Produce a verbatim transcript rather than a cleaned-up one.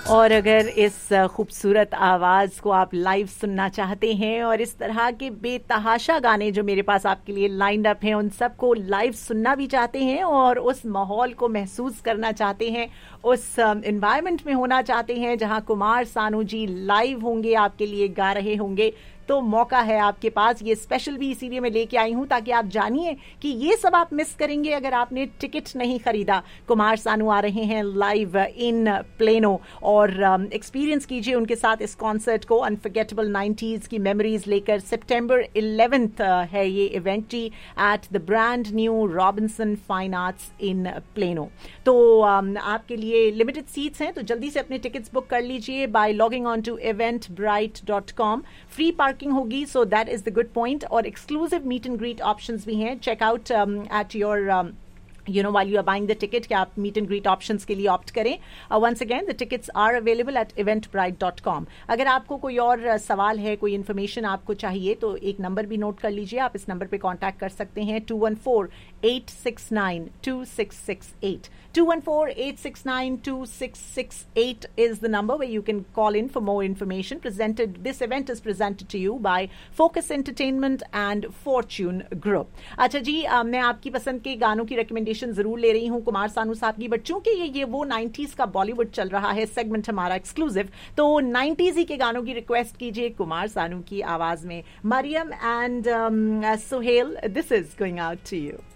और अगर इस खूबसूरत आवाज़ को आप लाइव सुनना चाहते हैं और इस तरह के बेतहाशा गाने जो मेरे पास आपके लिए लाइंड अप हैं उन सबको लाइव सुनना भी चाहते हैं और उस माहौल को महसूस करना चाहते हैं, उस एनवायरनमेंट में होना चाहते हैं जहां कुमार सानू जी लाइव होंगे, आपके लिए गा रहे होंगे, तो मौका है आपके पास। ये स्पेशल भी इसीलिए मैं लेके आई हूं ताकि आप जानिए कि ये सब आप मिस करेंगे अगर आपने टिकट नहीं खरीदा। कुमार सानू आ रहे हैं लाइव इन प्लेनो और एक्सपीरियंस um, कीजिए उनके साथ इस कॉन्सर्ट को। अनफॉरगेटेबल नाइंटीज़ की मेमोरीज लेकर सितंबर इलेवेंथ uh, है ये event ji at the brand new Robinson fine arts in plano. तो um, आपके लिए लिमिटेड सीट्स हैं, तो जल्दी से अपने टिकट्स बुक कर लीजिए bye logging on to event bright dot com. Free parking होगी, so that is the good point, और exclusive meet and greet options भी हैं। Check out at your you know while you are buying the ticket कि आप meet and greet options के लिए opt करें। uh, once again the tickets are available at eventbrite dot com। अगर आपको कोई और uh, सवाल है, कोई इन्फॉर्मेशन आपको चाहिए, तो एक नंबर भी नोट कर लीजिए, आप इस नंबर पे कांटेक्ट कर सकते हैं to one four eight six nine to six six eight. To one four eight six nine to six six eight is the number where you can call in for more information. Presented this event is presented to you by Focus Entertainment and Fortune Group। अच्छा जी, uh, मैं आपकी पसंद के गानों की recommendation जरूर ले रही हूं कुमार सानू साहब की, बट चूंकि ये ये वो नाइंटीज़ का बॉलीवुड चल रहा है सेगमेंट हमारा एक्सक्लूसिव, तो नाइंटीज़ ही के गानों की रिक्वेस्ट कीजिए कुमार सानू की आवाज में। Maryam and Suhail, this is going out to you.